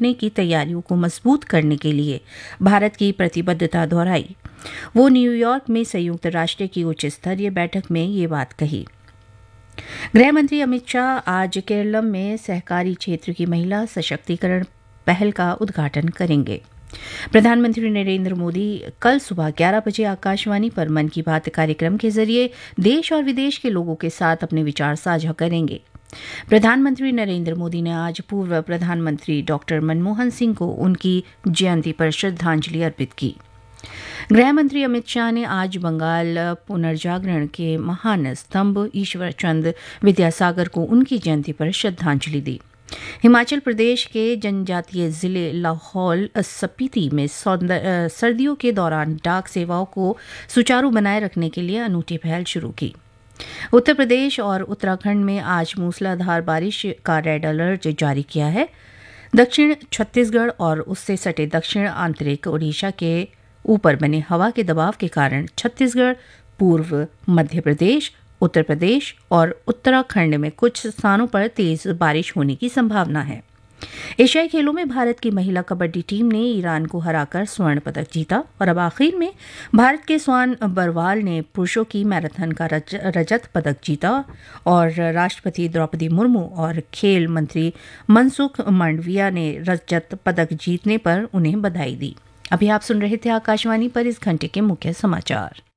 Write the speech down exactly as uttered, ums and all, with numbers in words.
निपटने की तैयारियों को मजबूत करने के लिए भारत की प्रतिबद्धता दोहराई। वो न्यूयॉर्क में संयुक्त राष्ट्र की उच्च स्तरीय बैठक में ये बात कही। गृह मंत्री अमित शाह आज केरलम में सहकारी क्षेत्र की महिला सशक्तिकरण पहल का उद्घाटन करेंगे। प्रधानमंत्री नरेंद्र मोदी कल सुबह ग्यारह बजे आकाशवाणी पर मन की बात कार्यक्रम के जरिए देश और विदेश के लोगों के साथ अपने विचार साझा करेंगे। प्रधानमंत्री नरेंद्र मोदी ने आज पूर्व प्रधानमंत्री डॉक्टर मनमोहन सिंह को उनकी जयंती पर श्रद्धांजलि अर्पित की। गृह मंत्री अमित शाह ने आज बंगाल पुनर्जागरण के महान स्तंभ ईश्वर चंद विद्यासागर को उनकी जयंती पर श्रद्धांजलि दी। हिमाचल प्रदेश के जनजातीय जिले लाहौल स्पीति में सर्दियों के दौरान डाक सेवाओं को सुचारू बनाए रखने के लिए अनूठी पहल शुरू की। उत्तर प्रदेश और उत्तराखंड में आज मूसलाधार बारिश का रेड अलर्ट जारी किया है। दक्षिण छत्तीसगढ़ और उससे सटे दक्षिण आंतरिक ओडिशा के ऊपर बने हवा के दबाव के कारण छत्तीसगढ़, पूर्व मध्य प्रदेश, उत्तर प्रदेश और उत्तराखंड में कुछ स्थानों पर तेज बारिश होने की संभावना है। एशियाई खेलों में भारत की महिला कबड्डी टीम ने ईरान को हराकर स्वर्ण पदक जीता और अब आखिर में भारत के स्वान बरवाल ने पुरुषों की मैराथन का रज, रजत पदक जीता और राष्ट्रपति द्रौपदी मुर्मू और खेल मंत्री मनसुख मांडविया ने रजत पदक जीतने पर उन्हें बधाई दी। अभी आप सुन रहे थे आकाशवाणी पर इस घंटे के मुख्य समाचार।